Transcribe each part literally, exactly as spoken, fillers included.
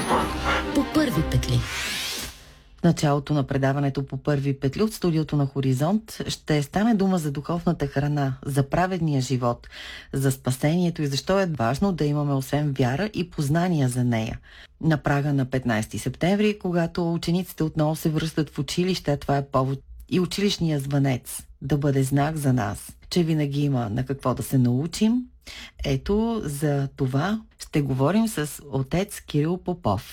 По първи петли. В началото на предаването по първи петли от студиото на Хоризонт ще стане дума за духовната храна, за праведния живот, за спасението и защо е важно да имаме освен вяра и познания за нея. На прага на петнайсети септември, когато учениците отново се връщат в училище, това е повод и училищния звънец да бъде знак за нас, че винаги има на какво да се научим. Ето за това ще говорим с отец Кирил Попов.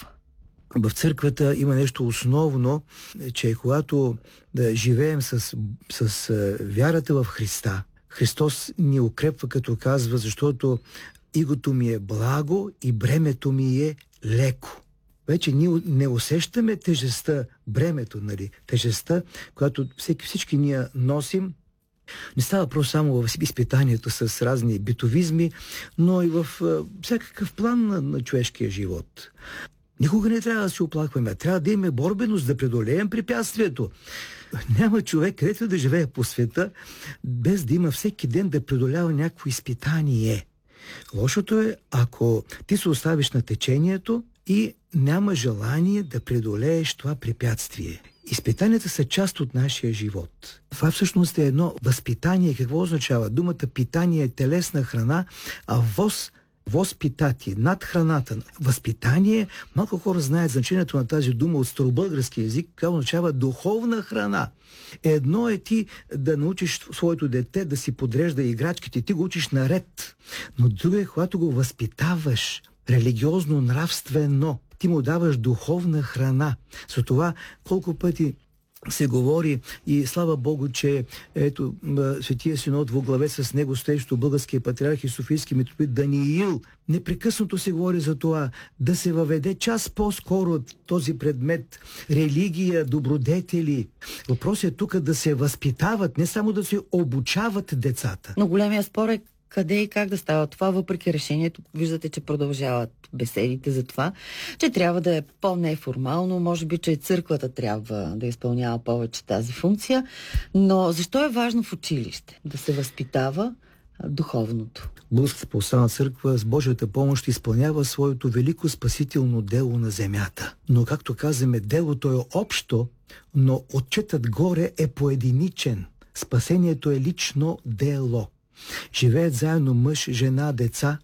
В църквата има нещо основно, че когато да живеем с, с вярата в Христа, Христос ни укрепва, като казва, защото игото ми е благо и бремето ми е леко. Вече ние не усещаме тежестта, бремето, нали? Тежестта, която всеки, всички ние носим. Не става въпрос само в изпитанието с разни битовизми, но и в всякакъв план на, на човешкия живот. Никога не трябва да се оплакваме. Трябва да имаме борбеност, да преодолеем препятствието. Няма човек, където да живее по света, без да има всеки ден да преодолява някакво изпитание. Лошото е, ако ти се оставиш на течението и няма желание да преодолееш това препятствие. Изпитанията са част от нашия живот. Това всъщност е едно възпитание. Какво означава? Думата питание е телесна храна, а воз Възпитати, над храната. Възпитание, малко хора знаят значението на тази дума от старобългарски език, това означава духовна храна. Едно е ти да научиш своето дете да си подрежда играчките, ти го учиш наред. Но друго е, когато го възпитаваш религиозно, нравствено, ти му даваш духовна храна. За това колко пъти се говори и слава Богу, че ето Светия Синод во главе с него стоещо българския патриарх и Софийски митрополит Даниил. Непрекъснато се говори за това да се въведе час по-скоро този предмет религия, добродетели. Въпросът е тук да се възпитават, не само да се обучават децата. Но големия спор е къде и как да става това, въпреки решението. Виждате, че продължават беседите за това, че трябва да е по-неформално, може би, че църквата трябва да изпълнява повече тази функция, но защо е важно в училище да се възпитава духовното? Българската православна църква с Божията помощ изпълнява своето велико спасително дело на земята. Но, както казваме, делото е общо, но отчетът горе е поединичен. Спасението е лично дело. Живеят заедно мъж, жена, деца,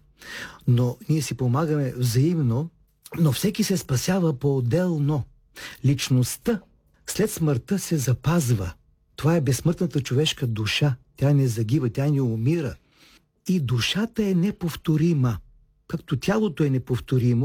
но ние си помагаме взаимно, но всеки се спасява по-отделно. Личността след смъртта се запазва. Това е безсмъртната човешка душа. Тя не загива, тя не умира. И душата е неповторима. Както тялото е неповторимо,